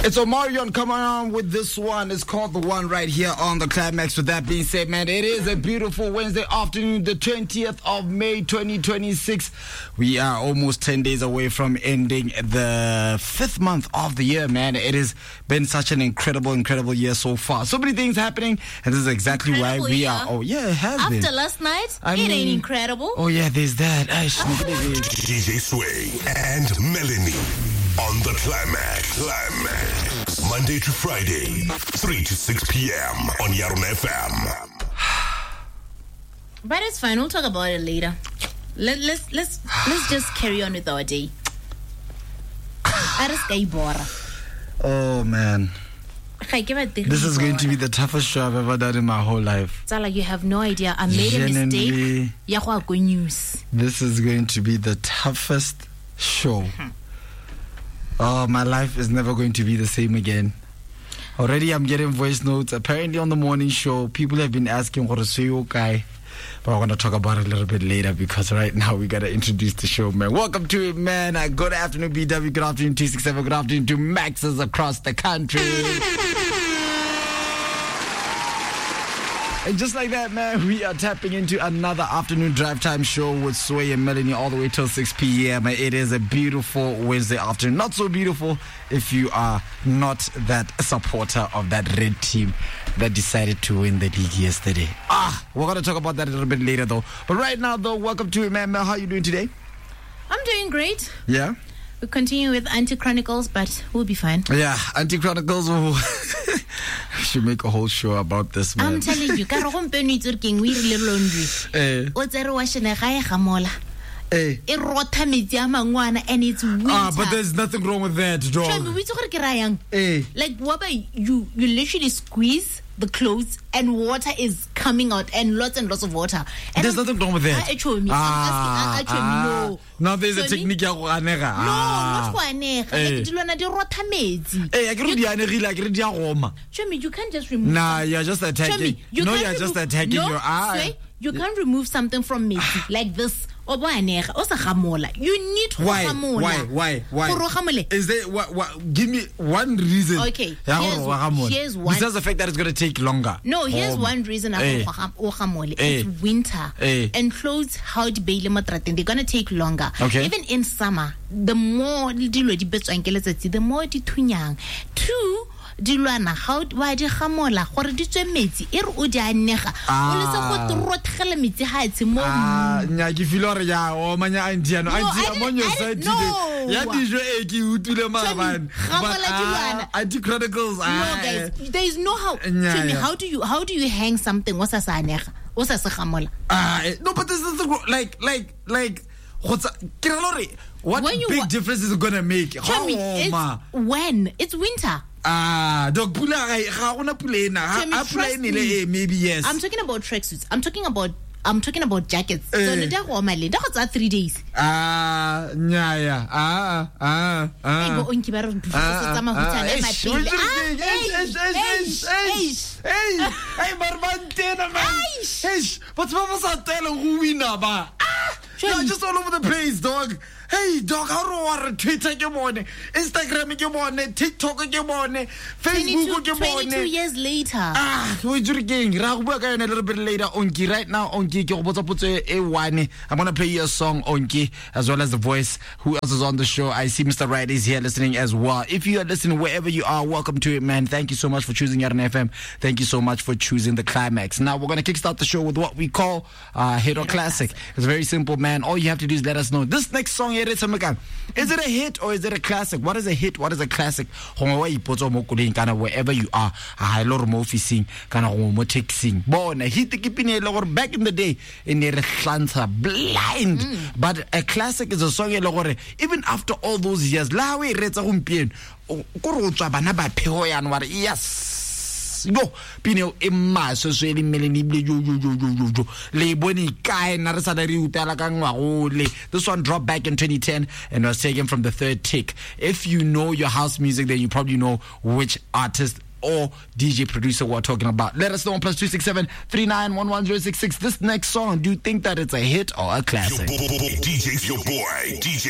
It's Omarion coming on with this one. It's called The One right here on the Climax. With that being said, man, it is a beautiful Wednesday afternoon, the 20th of May, 2026. We are almost 10 days away from ending the 5th month of the year, man. It has been such an incredible year so far. So many things happening, and this is exactly why we are. Oh, yeah, it has been. After last night, it ain't incredible. Oh, yeah, there's that. DJ Sway and Melanie on the Climax. Monday to Friday, 3 to 6 p.m. on Yarun FM. But it's fine. We'll talk about it later. Let's just carry on with our day. Oh man, this is going to be the toughest show I've ever done in my whole life. Zala, you have no idea. I made a mistake. News. This is going to be the toughest show. Oh, my life is never going to be the same again. Already I'm getting voice notes. Apparently on the morning show, people have been asking what is okay. But I'm going to talk about it a little bit later because right now we got to introduce the show, man. Welcome to it, man. Good afternoon, BW. Good afternoon, 267. Good afternoon to Maxes across the country. And just like that, man, we are tapping into another afternoon drive time show with Sway and Melanie all the way till 6 p.m. It is a beautiful Wednesday afternoon. Not so beautiful if you are not that supporter of that red team that decided to win the league yesterday. We're going to talk about that a little bit later, though. But right now, though, welcome to it, man. Mel, how are you doing today? I'm doing great. Yeah? We'll continue with Anti-Chronicles, but we'll be fine. Yeah, Anti-Chronicles. We should make a whole show about this, man. I'm telling you, we really laundry. And it's winter. But there's nothing wrong with that, dog. Like, what about you literally squeeze the clothes and water is coming out and lots of water. And there's nothing wrong with that. No. Now there's a technique. No, not for you can't just remove. Nah, you're just attacking. You're just attacking your eye. You can't remove something from me like this. You need to Why? Is there what? Give me one reason. Okay. Here's one. Besides the fact that it's going to take longer. No, here's one reason. It's winter. And clothes, how to bail they're going to take longer. Okay. Even in summer, the more the more Two, dilwana how wa di gamola gore di tswe metsi e re o di anega o le se go trothgele metsi ha etsi mo nya ke feel hore ya o manya antiano monyo side today ya dijo e ke utule mabane but Anti-Chronicles no guys there is no how how do you hang something what's sa anega o sa se gamola no but this is like what big difference is it gonna make when it's winter. Dog pula ga gona pula ena maybe yes. I'm talking about tracksuits. I'm talking about jackets. So le da go male da go tsa 3 days. Nya go onki ba re tsa mahutana e mapile. Hey barbantena man. What's mama sa tell go wina ba? You're just all over the place, dog. Hey, dog, how do I Twitter ke bone, Instagram ke bone, TikTok ke bone, Facebook ke bone. 22 years later. We're drinking. Ra go bua ka yona a little bit later. Onki, right now, Onki, ke go botsa potso e one. I'm going to play you a song, Onki, as well as the voice. Who else is on the show? I see Mr. Right is here listening as well. If you are listening wherever you are, welcome to it, man. Thank you so much for choosing Yarn FM. Thank you so much for choosing the Climax. Now, we're going to kickstart the show with what we call Hit or Classic. It's very simple, man. All you have to do is let us know. This next song here, is it a hit or is it a classic? What is a hit? What is a classic? Wherever you are, back in the day, blind. But a classic is a song even after all those years, yes. Yo, Pino, Emma, so really Melanie, Le Boni Kai, Narasadari, Talakangwa, this one dropped back in 2010 and was taken from the third tick. If you know your house music, then you probably know which artist or DJ producer we're talking about. Let us know on +267 3911 066. This next song, do you think that it's a hit or a classic? Your boy, DJ